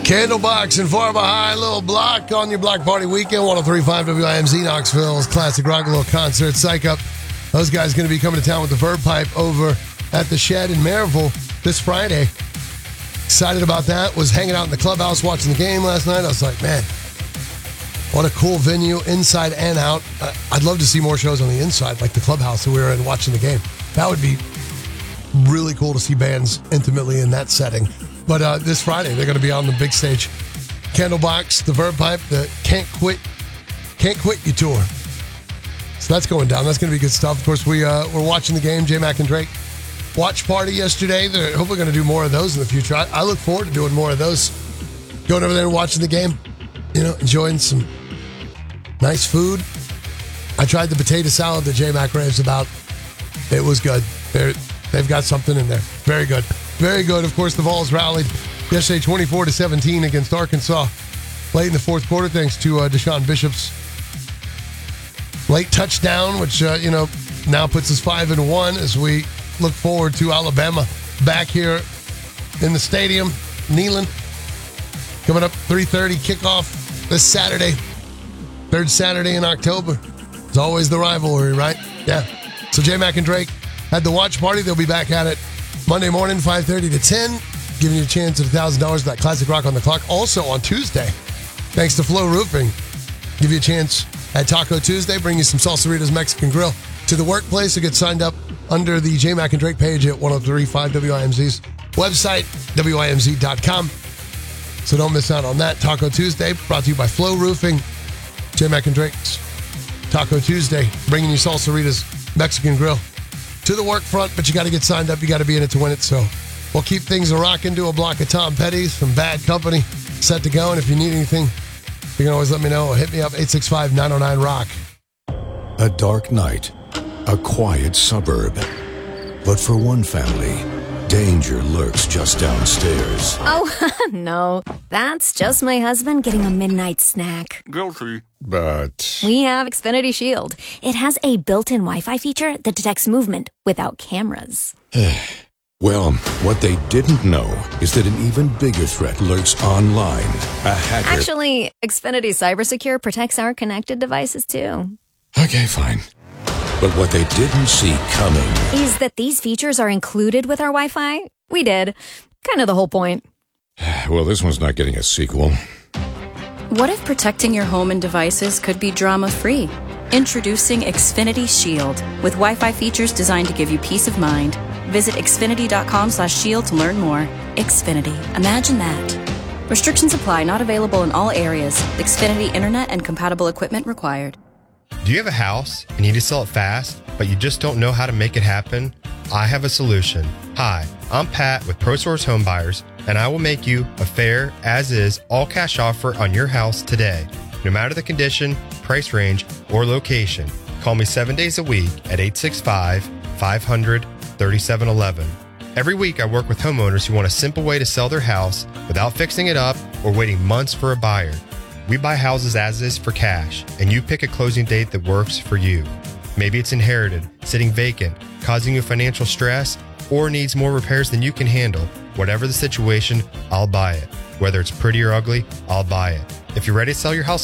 Candlebox and Far Behind, little block on your block party weekend. 103.5 WIMZ Knoxville's classic rock, a little concert. Psych Up. Those guys going to be coming to town with the Verb Pipe over at the Shed in Maryville this Friday. Excited about that. Was hanging out in the clubhouse watching the game last night. I was like, man, what a cool venue, inside and out. I'd love to see more shows on the inside, like the clubhouse that we were in watching the game. That would be really cool to see bands intimately in that setting. But this Friday, they're going to be on the big stage. Candlebox, the Verb Pipe, the Can't Quit You tour. So that's going down. That's going to be good stuff. Of course, we're watching the game, J-Mac and Drake. Watch party yesterday. They're hopefully going to do more of those in the future. I look forward to doing more of those. Going over there and watching the game, enjoying some nice food. I tried the potato salad that J-Mac raves about. It was good. They've got something in there. Very good. Very good. Of course, the Vols rallied yesterday 24-17 against Arkansas late in the fourth quarter, thanks to Deshaun Bishop's late touchdown, which, now puts us 5-1 as we look forward to Alabama back here in the stadium. Neyland coming up 3:30 kickoff this Saturday, third Saturday in October. It's always the rivalry, right? Yeah. So J-Mac and Drake had the watch party. They'll be back at it Monday morning, 5:30 to 10, giving you a chance at $1,000 for that classic rock on the clock. Also on Tuesday, thanks to Flow Roofing, give you a chance at Taco Tuesday, bring you some Salsaritas Mexican Grill to the workplace. So get signed up under the J-Mac and Drake page at 103.5 WIMZ's website, WIMZ.com. So don't miss out on that. Taco Tuesday, brought to you by Flow Roofing, J-Mac and Drake's Taco Tuesday, bringing you Salsaritas Mexican Grill to the work front, but you got to get signed up. You got to be in it to win it. So we'll keep things rocking. Do a block of Tom Petty's from Bad Company set to go. And if you need anything, you can always let me know. Hit me up, 865-909-ROCK. A dark night, a quiet suburb. But for one family, danger lurks just downstairs. Oh, no. That's just my husband getting a midnight snack. Guilty. But We have Xfinity Shield. It has a built-in Wi-Fi feature that detects movement without cameras. well, what they didn't know is that an even bigger threat lurks online. A hacker. Actually, Xfinity CyberSecure protects our connected devices, too. Okay, fine. But what they didn't see coming Is that these features are included with our Wi-Fi? We did. Kind of the whole point. Well, this one's not getting a sequel. What if protecting your home and devices could be drama-free? Introducing Xfinity Shield with Wi-Fi features designed to give you peace of mind. Visit xfinity.com/shield to learn more. Xfinity. Imagine that. Restrictions apply. Not available in all areas. Xfinity Internet and compatible equipment required. Do you have a house and you need to sell it fast, but you just don't know how to make it happen? I have a solution. Hi, I'm Pat with ProSource Home Buyers, and I will make you a fair, as-is, all-cash offer on your house today. No matter the condition, price range, or location, call me 7 days a week at 865-500-3711. Every week, I work with homeowners who want a simple way to sell their house without fixing it up or waiting months for a buyer. We buy houses as is for cash, and you pick a closing date that works for you. Maybe it's inherited, sitting vacant, causing you financial stress, or needs more repairs than you can handle. Whatever the situation, I'll buy it. Whether it's pretty or ugly, I'll buy it. If you're ready to sell your house